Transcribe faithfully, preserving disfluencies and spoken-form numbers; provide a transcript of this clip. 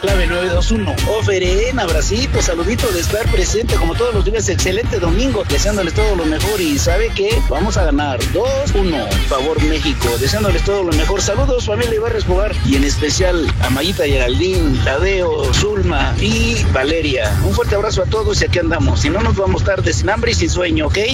clave nueve dos uno. Oferen, abracito, saludito de estar presente como todos los días. Excelente domingo, deseándoles todo lo mejor. Y ¿sabe qué? Vamos a ganar dos uno. Favor México, deseándoles todo lo mejor. Saludos, familia Ibarra Escobar, y en especial a Mayita Geraldine, Tadeo, Zulma y Valeria. Un fuerte abrazo a todos y aquí andamos. Si no, nos vamos tarde sin hambre y sin sueño, ¿ok?